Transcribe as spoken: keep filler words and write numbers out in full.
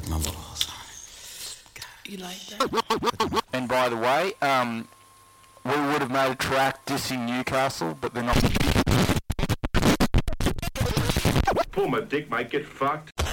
like my balls. You like that? And by the way, um, we would have made a track dissing Newcastle, but they're not. Pull my dick, might get fucked.